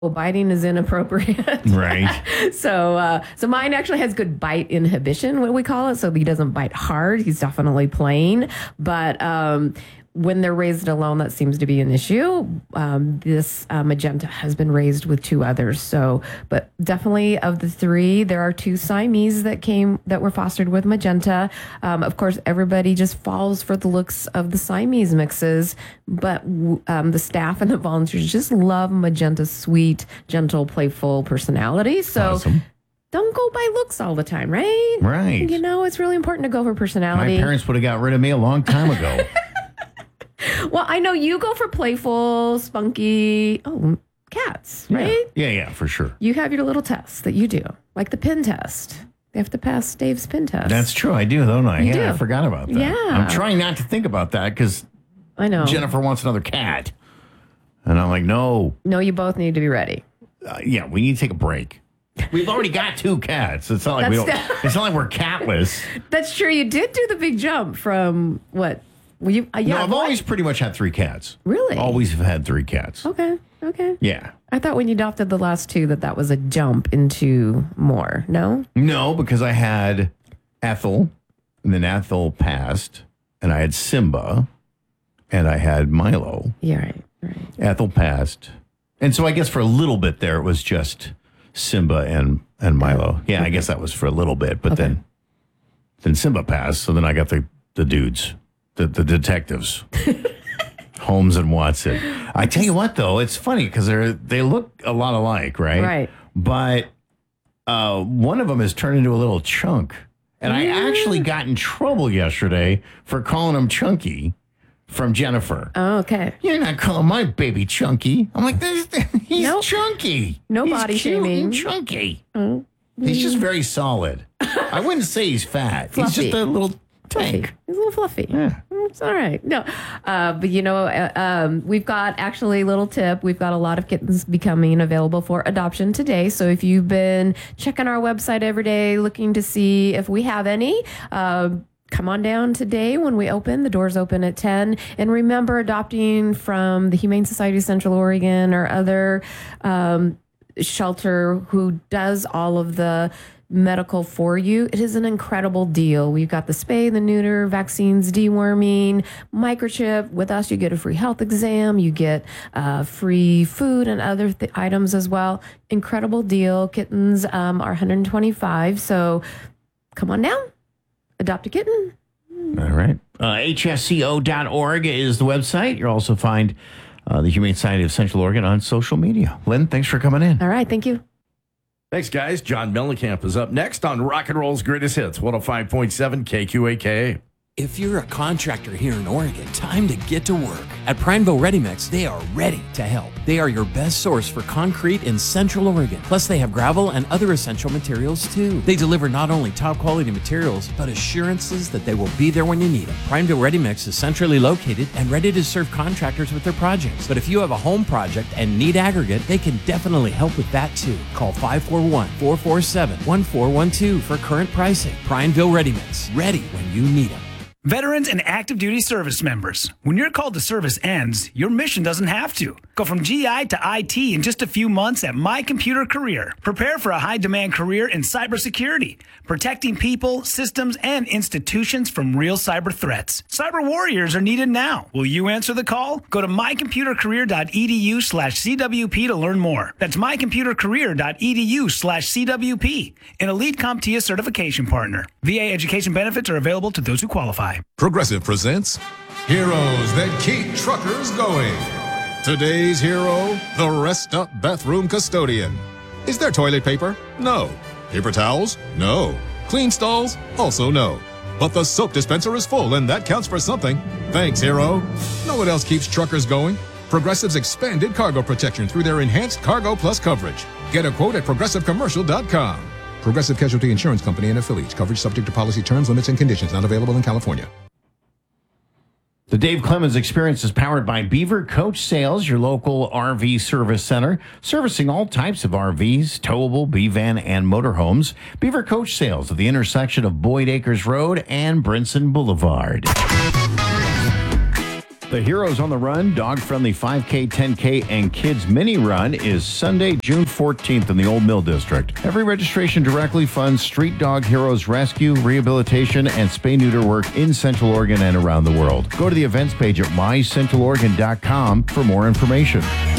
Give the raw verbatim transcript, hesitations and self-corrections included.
biting is inappropriate. Right. so uh, so mine actually has good bite inhibition, what we call it. So he doesn't bite hard. He's definitely plain. But um, when they're raised alone, that seems to be an issue. Um, this uh, Magenta has been raised with two others. So, but definitely of the three, there are two Siamese that came that were fostered with Magenta. Um, of course, everybody just falls for the looks of the Siamese mixes, but um, the staff and the volunteers just love Magenta's sweet, gentle, playful personality. So. Awesome. Don't go by looks all the time, right? Right. You know, it's really important to go for personality. My parents would have got rid of me a long time ago. Well, I know you go for playful, spunky, oh, cats, right? Yeah, yeah, yeah, for sure. You have your little tests that you do, like the pin test. They have to pass Dave's pin test. That's true. I do, don't I? You yeah, do. I forgot about that. Yeah. I'm trying not to think about that because I know. Jennifer wants another cat. And I'm like, no. No, you both need to be ready. Uh, yeah, we need to take a break. We've already got two cats. It's not like we don't. That's- It's not like we're catless. That's true. You did do the big jump from what? Well, you, uh, yeah, no, I've what? always pretty much had three cats. Really? Always have had three cats. Okay. Okay. Yeah. I thought when you adopted the last two that that was a jump into more. No? No, because I had Ethel, and then Ethel passed, and I had Simba, and I had Milo. Yeah, right. Right. Ethel passed. And so I guess for a little bit there, it was just Simba and, and Milo. Yeah, I guess that was for a little bit, but Okay. then then Simba passed, so then I got the, the dudes, the, the detectives, Holmes and Watson. I tell you what, though, it's funny because they they look a lot alike, right? Right. But uh, one of them has turned into a little chunk. And I actually got in trouble yesterday for calling him Chunky from Jennifer. Oh, okay. You're not calling my baby Chunky. I'm like, this, he's Nope. chunky. No he's body cute shaming. and chunky. He's just very solid. I wouldn't say he's fat. He's Fluffy. just a little Fluffy. tank. He's a little fluffy. Yeah. It's all right. No, uh, but you know, uh, um, we've got actually a little tip. We've got a lot of kittens becoming available for adoption today. So if you've been checking our website every day, looking to see if we have any, uh, come on down today when we open. The doors open at ten. And remember, adopting from the Humane Society of Central Oregon or other um, shelter who does all of the medical for you. It is an incredible deal. We've got the spay, the neuter, vaccines, deworming, microchip. With us, you get a free health exam. You get uh, free food and other th- items as well. Incredible deal. Kittens um, are one hundred twenty-five. So come on down. Adopt a kitten. All right. Uh, H S C O dot org is the website. You'll also find uh, the Humane Society of Central Oregon on social media. Lynn, thanks for coming in. All right. Thank you. Thanks, guys. John Mellencamp is up next on Rock and Roll's Greatest Hits, one oh five point seven K Q A K A. If you're a contractor here in Oregon, time to get to work. At Prineville Ready Mix, they are ready to help. They are your best source for concrete in Central Oregon. Plus, they have gravel and other essential materials too. They deliver not only top quality materials, but assurances that they will be there when you need them. Prineville Ready Mix is centrally located and ready to serve contractors with their projects. But if you have a home project and need aggregate, they can definitely help with that too. Call five four one, four four seven, one four one two for current pricing. Prineville Ready Mix, ready when you need them. Veterans and active duty service members, when your call to service ends, your mission doesn't have to. Go from G I to I T in just a few months at My Computer Career. Prepare for a high-demand career in cybersecurity, protecting people, systems, and institutions from real cyber threats. Cyber warriors are needed now. Will you answer the call? Go to mycomputercareer.edu slash CWP to learn more. That's mycomputercareer.edu slash CWP, an elite CompTIA certification partner. V A education benefits are available to those who qualify. Progressive presents Heroes That Keep Truckers Going. Today's hero, the Rest Up Bathroom Custodian. Is there toilet paper? No. Paper towels? No. Clean stalls? Also no. But the soap dispenser is full, and that counts for something. Thanks, hero. Know what else keeps truckers going? Progressive's expanded cargo protection through their enhanced Cargo Plus coverage. Get a quote at progressive commercial dot com. Progressive Casualty Insurance Company and affiliates. Coverage subject to policy terms, limits, and conditions. Not available in California. The Dave Clemens Experience is powered by Beaver Coach Sales, your local R V service center, servicing all types of R Vs, towable, B-van, and motorhomes. Beaver Coach Sales at the intersection of Boyd Acres Road and Brinson Boulevard. The Heroes on the Run, dog-friendly five K, ten K, and kids mini run is Sunday, June fourteenth in the Old Mill District. Every registration directly funds Street Dog Heroes rescue, rehabilitation, and spay-neuter work in Central Oregon and around the world. Go to the events page at my central oregon dot com for more information.